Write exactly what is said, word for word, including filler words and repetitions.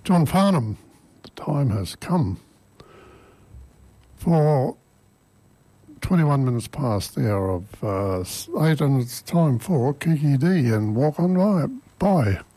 John Farnham, the time has come for twenty-one minutes past the hour of uh, eight, and it's time for Kiki D and Walk On By. Bye.